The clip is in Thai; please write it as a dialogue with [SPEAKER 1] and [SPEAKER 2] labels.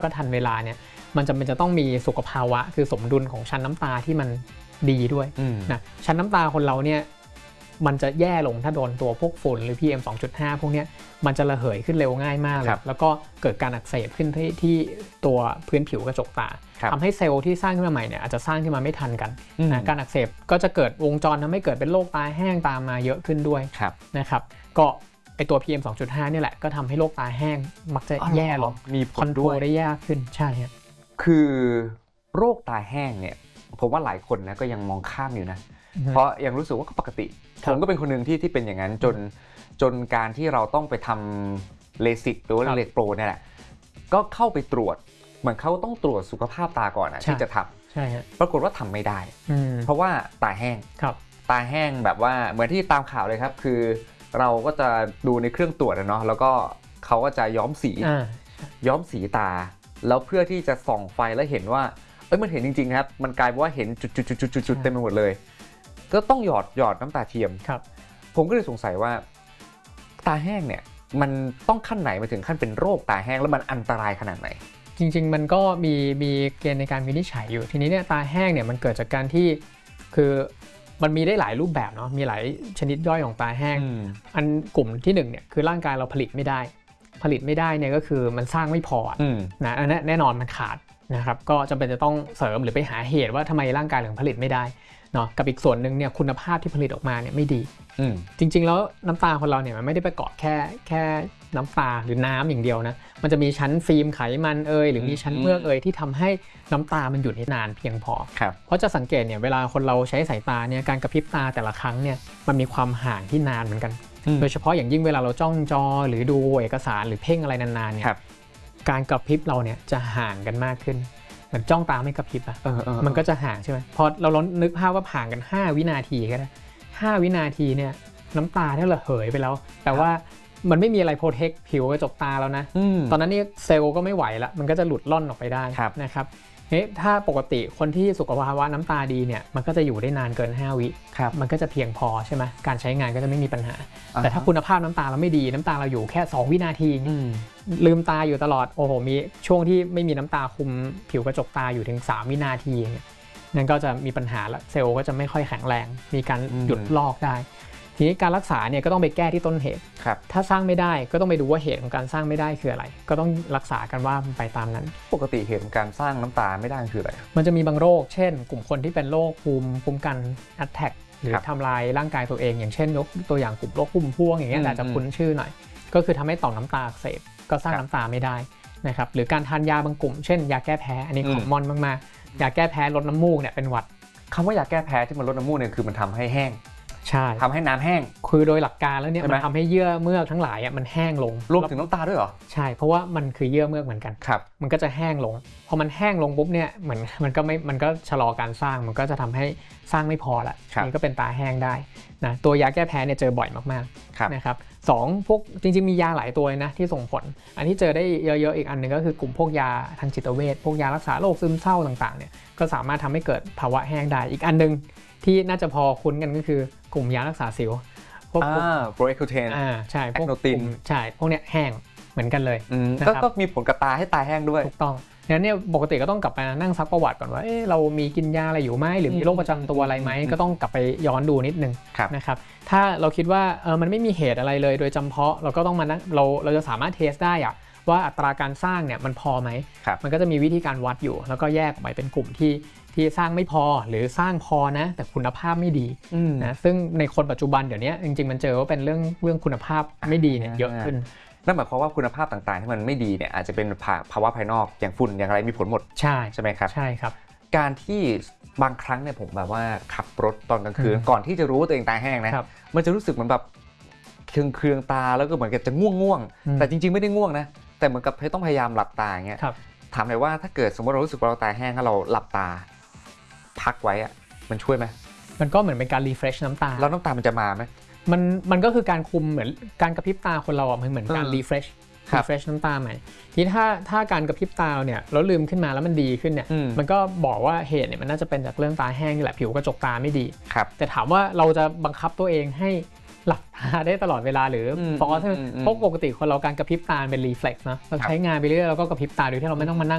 [SPEAKER 1] ก็ทันเวลาเนี่ยมันจำเป็นจะต้องมีสุขภาวะคือสมดุลของชั้นน้ำตาที่มันดีด้วยนะชั้นน้ำตาคนเราเนี่ยมันจะแย่ลงถ้าโดนตัวพวกฝุ่นหรือ PM 2.5 พวกนี้มันจะระเหยขึ้นเร็วง่ายมากเลยแล้วก็เกิดการอักเสบขึ้นที่ตัวพื้นผิวกระจกตาทำให้เซลล์ที่สร้างขึ้นมาใหม่เนี่ยอาจจะสร้างขึ้นมาไม่ทันกันนะการอักเสบก็จะเกิดวงจรทำให้เกิดเป็นโรคตาแห้งตามมาเยอะขึ้นด้วยนะครับก็ไอตัว PM 2.5 นี่แหละก็ทำให้โรคตาแห้งมักจะแย่ลง
[SPEAKER 2] มี
[SPEAKER 1] คอนโทรลได้ยากขึ้นใช่ครับ
[SPEAKER 2] คือโรคตาแห้งเนี่ยผมว่าหลายคนนะก็ยังมองข้ามอยู่นะเพราะยังรู้สึกว่าก็ปกติผมก็เป็นคนหนึ่งที่เป็นอย่างนั้นจนการที่เราต้องไปทำเลสิกหรือว่าเลกโปรเนี่ยแหละก็เข้าไปตรวจเหมือนเขาต้องตรวจสุขภาพตาก่อนนะที่จะทำ
[SPEAKER 1] ใช่
[SPEAKER 2] ปรากฏว่าทำไม่ได้เพราะว่าตาแห้งตาแห้งแบบว่าเหมือนที่ตามข่าวเลยครับคือเราก็จะดูในเครื่องตรวจเนาะแล้วก็เขาก็จะย้อมสีตาแล้วเพื่อที่จะส่องไฟแล้วเห็นว่ามันเห็นจริงๆครับมันกลายเป็นว่าเห็นจุดๆเต็มไปหมดเลยก็ต้องหยอดน้ำตาเทียมผมก็เลยสงสัยว่าตาแห้งเนี่ยมันต้องขั้นไหนมาถึงขั้นเป็นโรคตาแห้งแล้วมันอันตรายขนาดไหน
[SPEAKER 1] จริงๆมันก็มีเกณฑ์ในการวินิจฉัยอยู่ทีนี้เนี่ยตาแห้งเนี่ยมันเกิดจากการที่คือมันมีได้หลายรูปแบบเนาะมีหลายชนิดย่อยของตาแห้งอันกลุ่มที่1เนี่ยคือร่างกายเราผลิตไม่ได้เนี่ยก็คือมันสร้างไม่พอนะอันนั้นแน่นอนมันขาดนะครับก็จำเป็นจะต้องเสริมหรือไปหาเหตุว่าทำไมร่างกายถึงผลิตไม่ได้เนาะกับอีกส่วนหนึ่งเนี่ยคุณภาพที่ผลิตออกมาเนี่ยไม่ดีจริงๆแล้วน้ำตาคนเราเนี่ยมันไม่ได้ประกอบแค่น้ำตาหรือน้ำอย่างเดียวนะมันจะมีชั้นฟิล์มไขมันหรือมีชั้นเมือกที่ทำให้น้ำตามันหยุดได้นานเพียงพอเพราะจะสังเกตเนี่ยเวลาคนเราใช้สายตาเนี่ยการกระพริบตาแต่ละครั้งเนี่ยมันมีความห่างที่นานเหมือนกันโดยเฉพาะอย่างยิ่งเวลาเราจ้องจอหรือดูเอกสารหรือเพ่งอะไรนานๆเนี่ยการกระพริบเราเนี่ยจะห่างกันมากขึ้นเหมือนจ้องตาไม่กระพริบมันก็จะห่างใช่ไหมพอเรานึกภาพว่าห่างกัน5วินาทีก็ได้5วินาทีเนี่ยน้ำตาที่ระเหยไปแล้วแต่ว่ามันไม่มีอะไรโปรเทคผิวกระจกตาแล้วนะตอนนั้นนี่เซลล์ก็ไม่ไหวละมันก็จะหลุดล่อนออกไปได้นะครับถ้าปกติคนที่สุขภาวะน้ำตาดีเนี่ยมันก็จะอยู่ได้นานเกิน5วิมันก็จะเพียงพอใช่ไหมการใช้งานก็จะไม่มีปัญหาแต่ถ้าคุณภาพน้ำตาเราไม่ดีน้ำตาเราอยู่แค่2วินาทีลืมตาอยู่ตลอดโอ้โหมีช่วงที่ไม่มีน้ำตาคุมผิวกระจกตาอยู่ถึง3วินาทีเนี่ยนั่นก็จะมีปัญหาละเซลล์ก็จะไม่ค่อยแข็งแรงมีการหยุดลอกได้ทีนี้การรักษาเนี่ยก็ต้องไปแก้ที่ต้นเหตุถ้าสร้างไม่ได้ก็ต้องไปดูว่าเหตุของการสร้างไม่ได้คืออะไรก็ต้องรักษากันว่าไปตามนั้น
[SPEAKER 2] ปกติเหตุของการสร้างน้ำตาไม่ได้คืออะไร
[SPEAKER 1] มันจะมีบางโรคเช่นกลุ่มคนที่เป็นโรคภูมิคุ้มกัน attack หรือทำลายร่างกายตัวเองอย่างเช่นยกตัวอย่างกลุ่มโรคพุ่มพวงอย่างเงี้ยอาจจะคุ้นชื่อหน่อยก็คือทำให้ต่อมน้ำตาอักเสบก็สร้างน้ำตาไม่ได้นะครับหรือการทานยาบางกลุ่มเช่นยาแก้แพ้อันนี้คอมมอนมากๆยาแก้แพ้ลดน้ำมูกเนี่ยเป็นหวัด
[SPEAKER 2] คำว่ายาแก้แพ้ที่มันลดน้ำมูกเนี่ยคือมันทำให้แห้ง
[SPEAKER 1] ใช่
[SPEAKER 2] ทำให้น้ำแห้ง
[SPEAKER 1] คือโดยหลักการแล้วเนี่ยมันทำให้เยื่อเมือกทั้งหลายมันแห้งลง
[SPEAKER 2] รวมถึงน้ำตาด้วยเหรอ
[SPEAKER 1] ใช่เพราะว่ามันคือเยื่อเมือกเหมือนกันมันก็จะแห้งลงพอมันแห้งลงปุ๊บเนี่ยเหมือนมันก็ชะลอการสร้างมันก็จะทำให้สร้างไม่พอละนี่ก็เป็นตาแห้งได้นะตัวยาแก้แพ้เนี่ยเจอบ่อยมากๆนะครับ2พวกจริงๆมียาหลายตัวเลยนะที่ส่งผลอันที่เจอได้เยอะๆอีกอันนึงก็คือกลุ่มพวกยาทางจิตเวชพวกยารักษาโรคซึมเศร้าต่างๆเนี่ยก็สามารถทำให้เกิดภาวะแห้งได้อีกอันนึงที่น่าจะพอคุ้นกันก็คือกลุ่มยารักษาสิว
[SPEAKER 2] พวกโปรเอคูเทน
[SPEAKER 1] ใช่
[SPEAKER 2] แอคโนติน
[SPEAKER 1] ใช่พวกเนี้ยแห้งเหมือนกันเลย
[SPEAKER 2] ก็มีผลกับตาให้ตาแห้งด้วย
[SPEAKER 1] ถูกต้องงั้นเนี่ยปกติก็ต้องกลับไปนั่งซักประวัติก่อนว่าเรามีกินยาอะไรอยู่ไหมหรือมีโรคประจำตัวอะไรไหมก็ต้องกลับไปย้อนดูนิดนึงนะครับถ้าเราคิดว่ามันไม่มีเหตุอะไรเลยโดยจำเพาะเราก็ต้องมานั่งเราจะสามารถเทสได้อะว่าอัตราการสร้างเนี่ยมันพอไหมมันก็จะมีวิธีการวัดอยู่แล้วก็แยกออกไปเป็นกลุ่มที่สร้างไม่พอหรือสร้างพอนะแต่คุณภาพไม่ดีนะซึ่งในคนปัจจุบันเดี๋ยวนี้จริงๆมันเจอว่าเป็นเรื่องคุณภาพไม่ดีเนี่ยเยอะขึ้น
[SPEAKER 2] นั่นหมายความว่าคุณภาพต่างๆที่มันไม่ดีเนี่ยอาจจะเป็นภาวะภายนอกอย่างฝุ่นอย่างไรมีผลหมดใช่ไหมครับ
[SPEAKER 1] ใช่ครับ
[SPEAKER 2] การที่บางครั้งเนี่ยผมแบบว่าขับรถตอนกลางคืนก่อนที่จะรู้ว่าตัวเองตาแห้งนะมันจะรู้สึกเหมือนแบบเคืองตาแล้วก็เหมือนกับจะง่วงแต่จริงๆไม่ได้ง่วงนะแต่เหมือนกับต้องพยายามหลับตาอย่างเงี้ยถามเลยว่าถ้าเกิดสมมติเรารู้สึกว่าเราตาแห้งถ้าเราหลับตาพักไว้อะมันช่วยไหม
[SPEAKER 1] มันก็เหมือนเป็นการรีเฟรชน้ำตา
[SPEAKER 2] แล้วน้ำตามันจะมาไหม
[SPEAKER 1] มันก็คือการคุมเหมือนการกระพริบตาคนเราเหมือนการรีเฟรชน้ำตาใหม่ทีถ้าการกระพริบตาเนี่ยเราลืมขึ้นมาแล้วมันดีขึ้นเนี่ยมันก็บอกว่าเหตุเนี่ยมันน่าจะเป็นจากเรื่องตาแห้งนี่แหละผิวกระจกตาไม่ดีแต่ถามว่าเราจะบังคับตัวเองให้หลับตาได้ตลอดเวลาหรือฟอสเพราะปกติคนเราการกระพริบตาเป็นรีเฟล็กซ์นะเราใช้งานไปเรื่อยเราก็กระพริบตาโดยที่เราไม่ต้องมานั่ง